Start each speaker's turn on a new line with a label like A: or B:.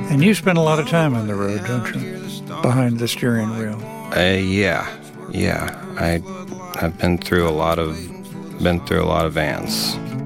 A: And you spend a lot of time on the road, don't you? Behind the steering wheel.
B: Yeah. I've been through a lot of vans.